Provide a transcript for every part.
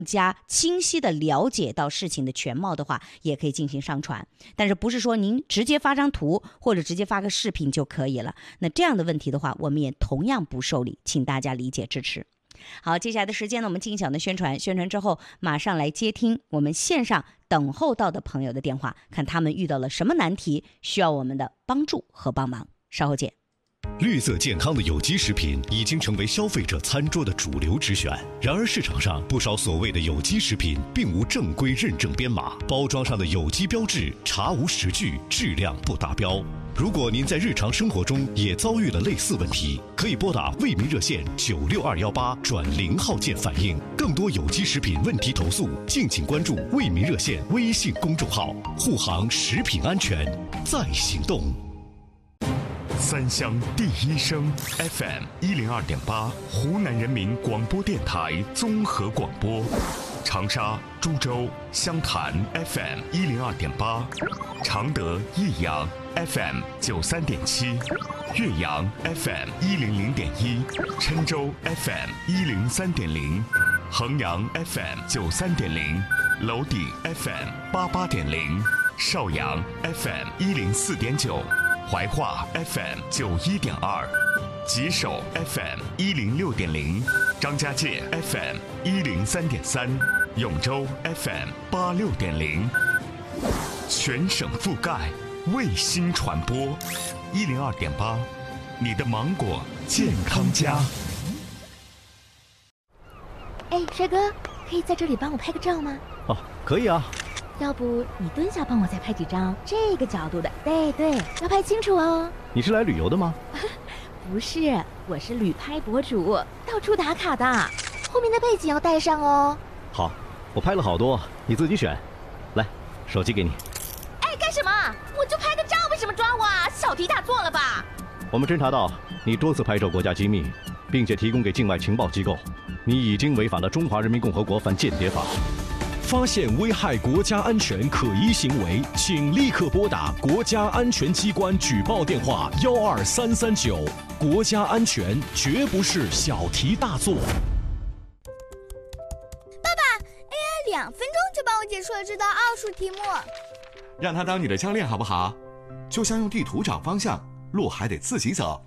加清晰的了解到事情的全貌的话，也可以进行上传。但是不是说您直接发张图或者直接发个视频就可以了？那这样的问题的话，我们也同样不受理，请大家理解支持。好，接下来的时间呢，我们进行小的宣传之后，马上来接听我们线上等候到的朋友的电话，看他们遇到了什么难题，需要我们的帮助和帮忙。稍后见。 绿色健康的有机食品已经成为消费者餐桌的主流之选。然而，市场上不少所谓的有机食品并无正规认证编码，包装上的有机标志查无实据，质量不达标。如果您在日常生活中也遭遇了类似问题，可以拨打为民热线96218转0号键反映。更多有机食品问题投诉，敬请关注为民热线微信公众号，护航食品安全在行动。 三湘第一声 FM 102.8，湖南人民广播电台综合广播。长沙、株洲、湘潭 FM 102.8，常德、益阳 FM 93.7，岳阳 FM 100.1，郴州 FM 103.0，衡阳 FM 93.0，娄底 FM 88.0，邵阳 FM 104.9。怀化 FM 91.2，吉首 FM 106.0，张家界 FM 103.3，永州 FM 86.0，全省覆盖，卫星传播102.8，你的芒果健康家。 哎，帅哥，可以在这里帮我拍个照吗？ 哦，可以啊。 要不你蹲下帮我再拍几张这个角度的，对，要拍清楚哦。 你是来旅游的吗？ 不是，我是旅拍博主，到处打卡的，后面的背景要带上哦。 好，我拍了好多，你自己选。来，手机给你。 哎，干什么？我就拍个照，为什么抓我啊？小题大做了吧？ 我们侦查到你多次拍摄国家机密，并且提供给境外情报机构，你已经违反了《中华人民共和国反间谍法》。 发现危害国家安全可疑行为，请立刻拨打国家安全机关举报电话12339。国家安全绝不是小题大做。 爸爸 ，AI 2分钟就帮我解出了这道奥数题目。 让他当你的教练好不好？就像用地图找方向，路还得自己走。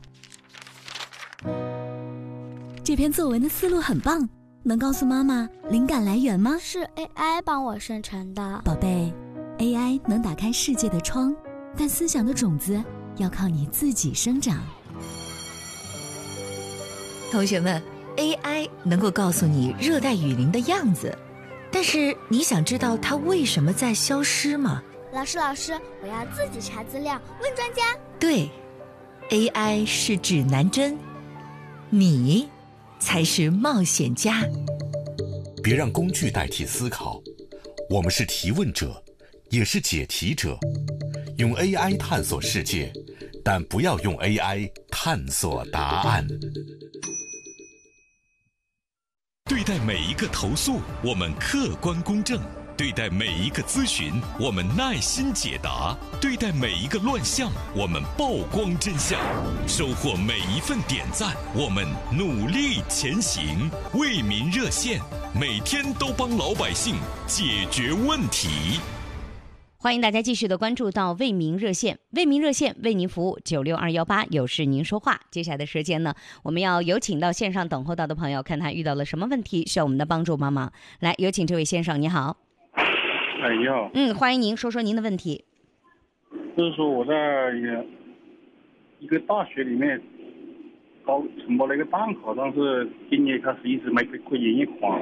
这篇作文的思路很棒。能告诉妈妈灵感来源吗？ 是 AI 帮我生成的。 宝贝， AI 能打开世界的窗，但思想的种子要靠你自己生长。 同学们， AI 能够告诉你热带雨林的样子，但是你想知道它为什么在消失吗？ 老师，我要自己查资料，问专家。 对， AI 是指南针，你才是冒险家。 别让工具代替思考，我们是提问者，也是解题者。用 AI 探索世界，但不要用 AI 探索答案。 对待每一个投诉，我们客观公正；对待每一个咨询，我们耐心解答；对待每一个乱象，我们曝光真相；收获每一份点赞，我们努力前行。为民热线，每天都帮老百姓解决问题。 欢迎大家继续的关注到为民热线，为民热线为您服务96218，有事您说话。接下来的时间呢，我们要有请到线上等候到的朋友，看他遇到了什么问题，需要我们的帮助帮忙。来，有请这位先生，你好。 哎，你好。 欢迎您，说说您的问题。 就是说我在一个大学里面承包了一个档口，但是今年开始一直没可以营业款。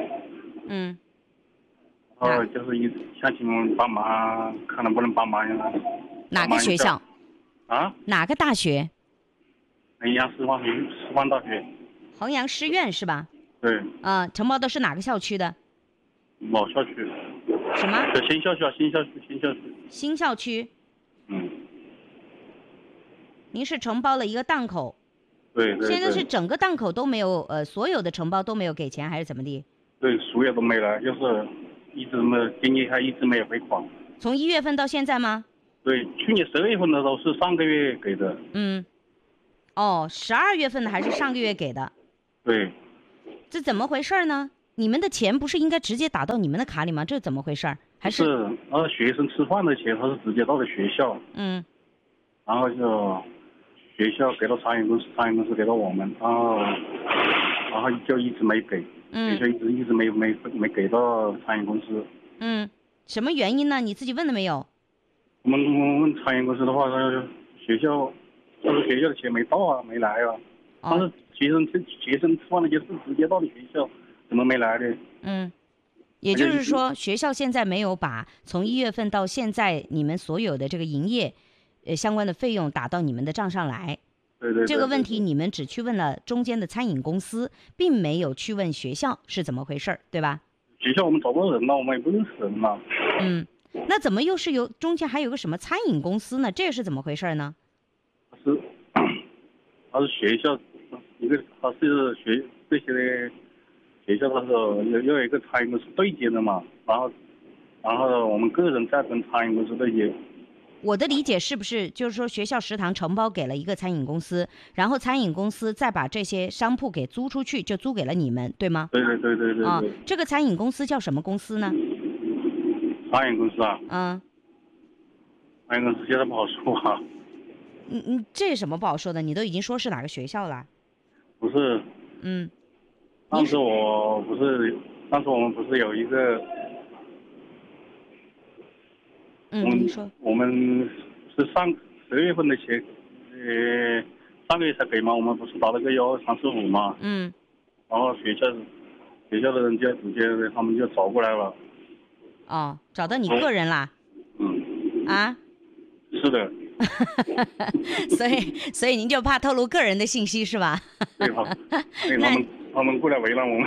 就是想请问帮忙，看能不能帮忙呀？ 哪个学校？ 啊？ 哪个大学？ 衡阳师范大学。 衡阳师院是吧？ 对。 承包的是哪个校区的？ 老校区。 什么？ 新校区。 新校区。您是承包了一个档口。 对。 现在是整个档口都没有，所有的承包都没有给钱，还是怎么的？ 对，所有都没了，就是一直没，今年还一直没有回款。 从1月份到现在吗？ 对，去年12月份的时候是上个月给的。 12月份的还是上个月给的？ 对。 这怎么回事呢？ 你们的钱不是应该直接打到你们的卡里吗？这怎么回事？还是学生吃饭的钱他是直接到了学校，然后就学校给到餐饮公司，餐饮公司给到我们，然后就一直没给，学校一直没给到餐饮公司。 什么原因呢？你自己问了没有？ 我们问餐饮公司的话，学校的钱没到啊，没来啊。但是学生吃饭的钱是直接到了学校，怎么没来呢？ 也就是说，学校现在没有把从1月份到现在你们所有的这个营业相关的费用打到你们的账上来。 对， 这个问题你们只去问了中间的餐饮公司，并没有去问学校是怎么回事，对吧？ 学校我们找不到人了，我们也不认识人了。 那怎么又是有中间还有个什么餐饮公司呢？这是怎么回事呢？ 他是学校他是这些的学校，他是有一个餐饮公司对接的嘛，然后我们个人再跟餐饮公司对接。 我的理解是不是就是说学校食堂承包给了一个餐饮公司，然后餐饮公司再把这些商铺给租出去，就租给了你们，对吗？ 对。 这个餐饮公司叫什么公司呢？ 餐饮公司啊？餐饮公司现在不好说啊。 这有什么不好说的？你都已经说是哪个学校了？ 不是。当时我们不是有一个。 你说。 我们是12月份的钱，上个月才给嘛，我们不是打了个12345嘛。然后学校的人就直接他们就找过来了。 找到你个人啦？ 是的。 所以您就怕透露个人的信息是吧？ 对吧？他们过来为难我们。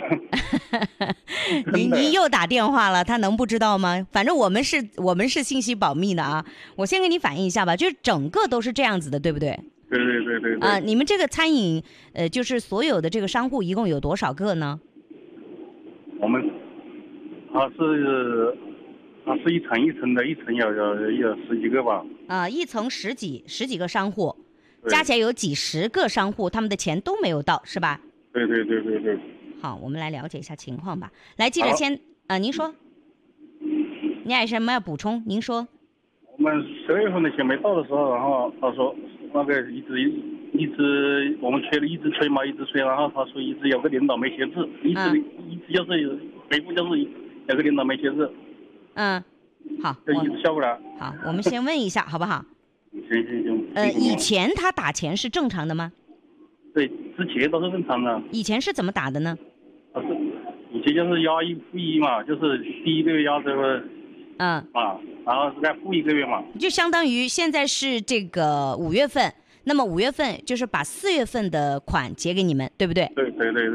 您又打电话了，他能不知道吗？反正我们是信息保密的啊。我先给你反映一下吧，就是整个都是这样子的，对不对？ 对。 你们这个餐饮就是所有的这个商户一共有多少个呢？ 我们它是一层一层的，一层有10几个吧。 一层十几个商户，加起来有几十个商户，他们的钱都没有到，是吧？ 对。 好，我们来了解一下情况吧。来，记者先您说，你还有什么要补充？您说。 我们12月份的钱没到的时候，然后他说那个一直我们催嘛，一直催，然后他说一直有个领导没写字，一直就是回复就是有个领导没写字。 好， 就一直笑过来。 好，我们先问一下，好不好？ 行。 以前他打钱是正常的吗？ 对，之前都是正常的。 以前是怎么打的呢？ 以前就是押1付1嘛，就是第一个月押这个，然后再付1个月嘛。 就相当于现在是这个5月份，那么5月份就是把4月份的款结给你们，对不对？ 对。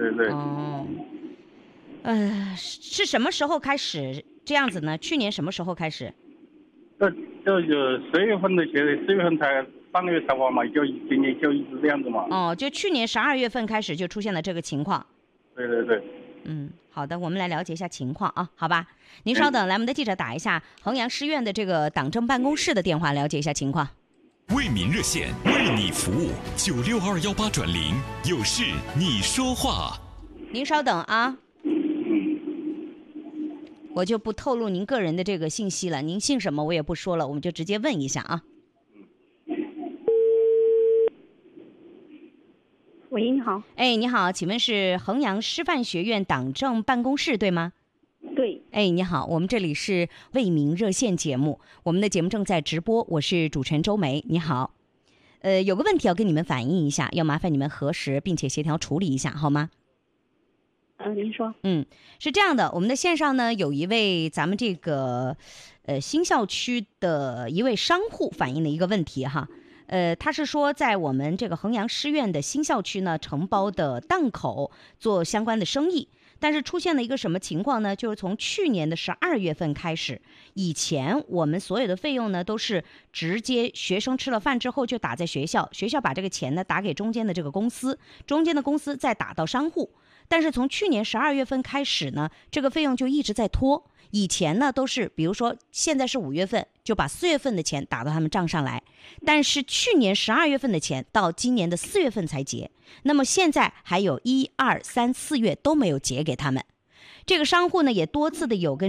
是什么时候开始这样子呢？去年什么时候开始？ 就有12月份的钱，4月份上个月才花嘛，今年就一直这样子嘛。 就去年12月份开始就出现了这个情况。 对。 好的，我们来了解一下情况啊，好吧？您稍等，来，我们的记者打一下衡阳师院的这个党政办公室的电话，了解一下情况。 为民热线，为你服务，96218转0，有事你说话。 您稍等啊。我就不透露您个人的这个信息了，您姓什么我也不说了，我们就直接问一下啊。 喂，你好。 你好，请问是衡阳师范学院党政办公室对吗？ 对。 你好，我们这里是为民热线节目，我们的节目正在直播，我是主持人周梅。你好，有个问题要跟你们反映一下，要麻烦你们核实并且协调处理一下，好吗？ 您说。 是这样的，我们的线上呢有一位咱们这个新校区的一位商户反映的一个问题哈。他是说在我们这个衡阳师院的新校区呢承包的档口做相关的生意，但是出现了一个什么情况呢？就是从去年的12月份开始，以前我们所有的费用呢都是直接学生吃了饭之后就打在学校，学校把这个钱呢打给中间的这个公司，中间的公司再打到商户。但是从去年12月份开始呢，这个费用就一直在拖。以前呢都是，比如说现在是5月份，就把4月份的钱打到他们账上来，但是去年12月份的钱到今年的4月份才结，那么现在还有1、2、3、4月都没有结给他们。 这个商户呢也多次的有跟